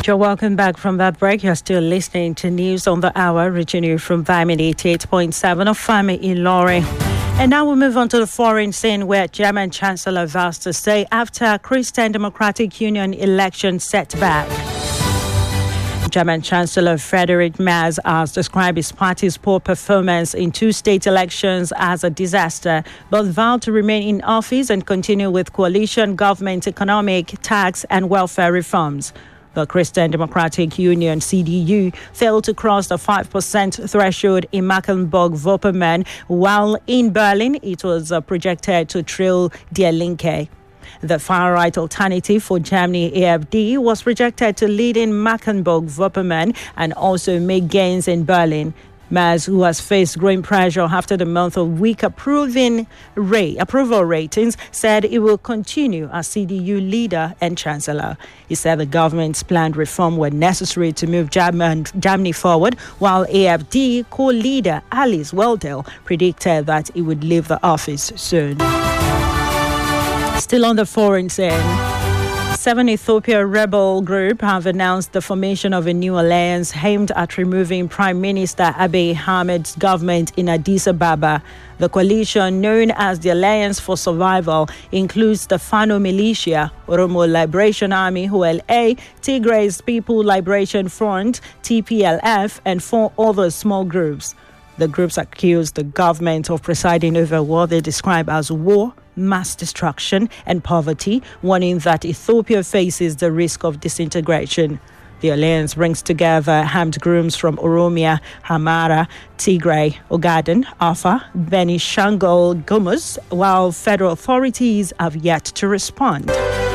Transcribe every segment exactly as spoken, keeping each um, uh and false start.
You're welcome back from that break. You're still listening to News on the Hour, reaching you from Diamond eighty-eight point seven of Fami in Lorry. And now we move on to the foreign scene, where German Chancellor vows to stay after Christian Democratic Union election setback. German Chancellor Friedrich Merz has described his party's poor performance in two state elections as a disaster, but vowed to remain in office and continue with coalition government economic, tax and welfare reforms. The Christian Democratic Union, C D U, failed to cross the five percent threshold in Mecklenburg-Vorpommern, while in Berlin it was uh, projected to trail Die Linke. The far-right alternative for Germany, A F D, was projected to lead in Mecklenburg-Vorpommern and also make gains in Berlin. Merz, who has faced growing pressure after the month of weak approving rate, approval ratings, said he will continue as C D U leader and chancellor. He said the government's planned reform were necessary to move German, Germany forward, while A F D co-leader Alice Weidel predicted that he would leave the office soon. Still on the foreign scene, seven Ethiopia rebel groups have announced the formation of a new alliance aimed at removing Prime Minister Abiy Ahmed's government in Addis Ababa. The coalition, known as the Alliance for Survival, includes the Fano Militia, Oromo Liberation Army, O L A, Tigray's People Liberation Front, T P L F, and four other small groups. The groups accuse the government of presiding over what they describe as war, mass destruction and poverty, warning that Ethiopia faces the risk of disintegration. The alliance brings together armed groups from Oromia, Amhara, Tigray, Ogaden, Afar, Benishangul Gumuz, while federal authorities have yet to respond.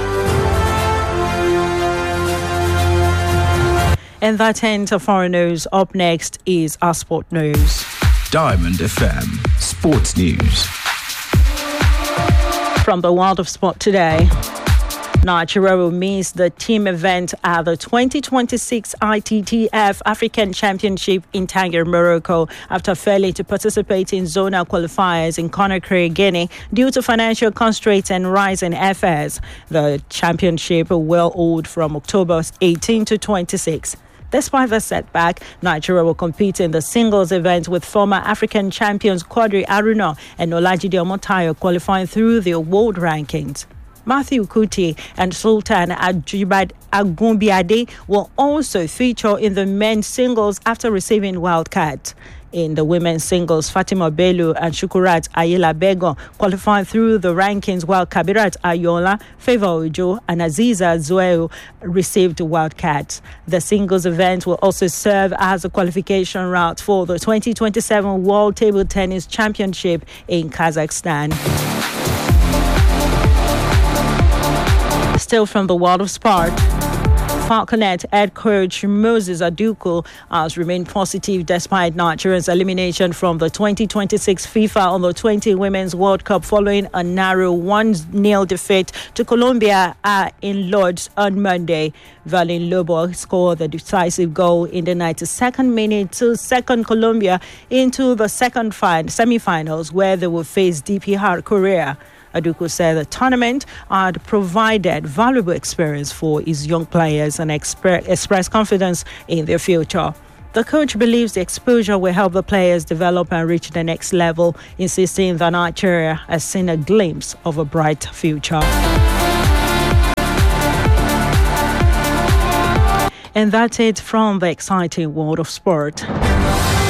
And that ends of foreign news. Up next is our sport news. Diamond F M Sports News. From the world of sport today, Nigeria will miss the team event at the twenty twenty-six I T T F African Championship in Tangier, Morocco, after failing to participate in zonal qualifiers in Conakry, Guinea, due to financial constraints and rising fares. The championship will hold from October eighteenth to twenty-sixth. Despite the setback, Nigeria will compete in the singles event with former African champions Quadri Aruna and Olajide Omotayo qualifying through the world rankings. Matthew Kuti and Sultan Ajibad Agumbiade will also feature in the men's singles after receiving wildcards. In the women's singles, Fatima Bello and Shukurat Ayela Bego qualified through the rankings, while Kabirat Ayola, Favor Ojo, and Aziza Zoeu received wildcards. The singles event will also serve as a qualification route for the twenty twenty-seven World Table Tennis Championship in Kazakhstan. Still from the world of sport, Falconet head coach Moses Aduko has remained positive despite Nigeria's elimination from the twenty twenty-six FIFA Under twenty Women's World Cup following a narrow one nil defeat to Colombia uh, in Lords on Monday. Valin Lobo scored the decisive goal in the ninety-second minute to second Colombia into the second fin- semi-finals, where they will face D P R Korea. Aduko said the tournament had provided valuable experience for his young players and expre- expressed confidence in their future. The coach believes the exposure will help the players develop and reach the next level, insisting that Nigeria has seen a glimpse of a bright future. And that's it from the exciting world of sport.